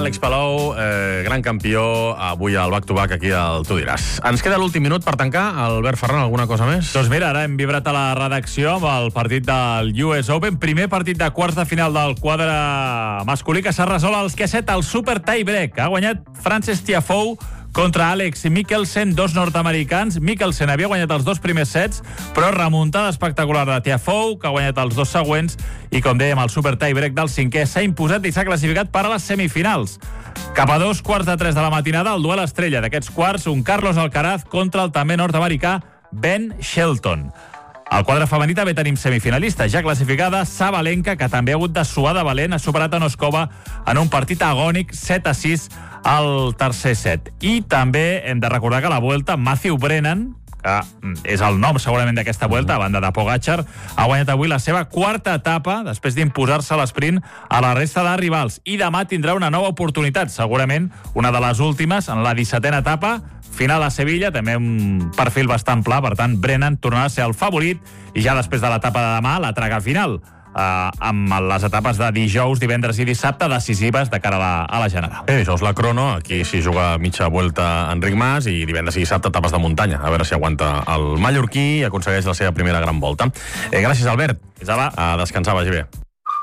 Àlex Palou, gran campió, avui al back-to-back aquí al Tu diràs. Ens queda l'últim minut per tancar. Albert Ferran, alguna cosa més? Doncs mira, ara hem vibrat a la redacció amb el partit del US Open, primer partit de quarts de final del quadre masculí que s'ha resolt als Q7 al Super Tiebreak. Ha guanyat Frances Tiafoe contra Alex Michelsen, dos nord-americans. Michelsen havia guanyat els dos primers sets, però remuntada espectacular de Tiafoe, que ha guanyat els dos següents, i com dèiem, el super tiebreak del cinquè s'ha imposat i s'ha classificat per a les semifinals. Cap a 2:45 de la matinada, el duel estrella d'aquests quarts, un Carlos Alcaraz contra el també nord-americà Ben Shelton. Al quadre femení també tenim semifinalista, ja classificada, Sabalenka, que també ha hagut de suar de valent, ha superat a Noskova en un partit agònic 7-6 al tercer set. I també hem de recordar que a la Vuelta, Matthew Brennan, que és el nom segurament d'aquesta Vuelta, a banda de Pogačar, ha guanyat avui la seva quarta etapa després d'imposar-se a l'esprint a la resta de rivals. I demà tindrà una nova oportunitat, segurament una de les últimes, en la 17a etapa, final a Sevilla, també un perfil bastant pla, per tant, Brennan tornarà a ser el favorit, i ja després de l'etapa de demà, la traga final, amb les etapes de dijous, divendres i dissabte decisives de cara a la general. Dijous la crono, aquí s'hi juga mitja Vuelta Enric Mas, i divendres i dissabte etapes de muntanya, a veure si aguanta el mallorquí i aconsegueix la seva primera gran volta. Gràcies, Albert. A descansar, vagi bé.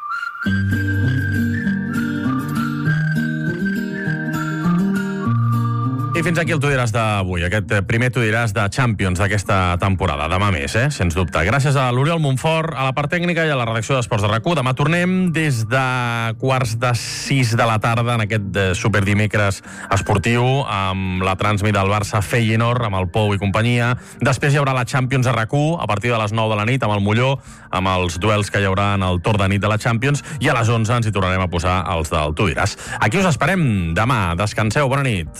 I fins aquí el Tu diràs d'avui, aquest primer Tu diràs de Champions d'aquesta temporada. Demà més, sens dubte. Gràcies a l'Oriol Montfort, a la part tècnica i a la redacció d'Esports de RAC1. Demà tornem des de 5:45 de la tarda en aquest superdimecres esportiu amb la transmit del Barça Feyenoord, amb el Pou i companyia. Després hi haurà la Champions a RAC1 a partir de les 9 de la nit amb el Molló, amb els duels que hi haurà en el torn de nit de la Champions, i a les 11 ens hi tornarem a posar els del Tu diràs. Aquí us esperem demà. Descanseu, bona nit.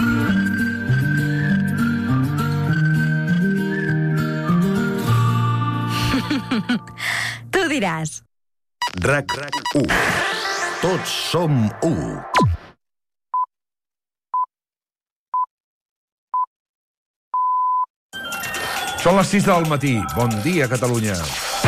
Tu diràs. RAC1. Tots som u. Són les 6 del matí. Bon dia, Catalunya.